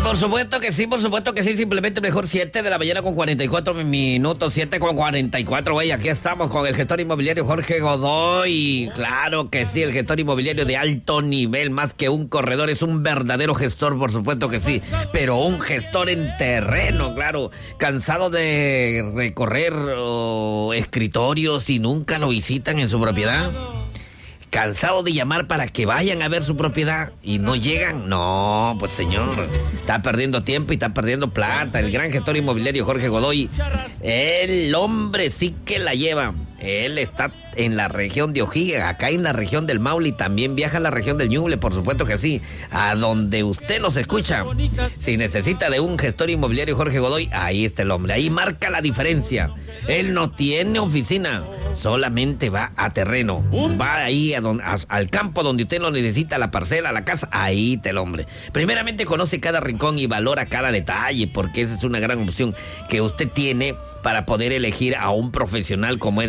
por supuesto que sí, simplemente mejor 7 de la mañana con 44 minutos, 7 con 44, güey, aquí estamos con el gestor inmobiliario Jorge Godoy, claro que sí, el gestor inmobiliario de alto nivel, más que un corredor, es un verdadero gestor, por supuesto que sí, pero un gestor en terreno, claro, cansado de recorrer escritorios y nunca lo visitan en su propiedad. ¿Cansado de llamar para que vayan a ver su propiedad y no llegan? No, pues señor, está perdiendo tiempo y está perdiendo plata. El gran gestor inmobiliario Jorge Godoy, el hombre sí que la lleva. Él está en la región de O'Higgins, acá en la región del Maule, y también viaja a la región del Ñuble, por supuesto que sí, a donde usted nos escucha. Si necesita de un gestor inmobiliario Jorge Godoy, ahí está el hombre, ahí marca la diferencia. Él no tiene oficina, solamente va a terreno, va ahí al campo donde usted lo necesita, la parcela, la casa, ahí está el hombre. Primeramente conoce cada rincón y valora cada detalle, porque esa es una gran opción que usted tiene para poder elegir a un profesional como es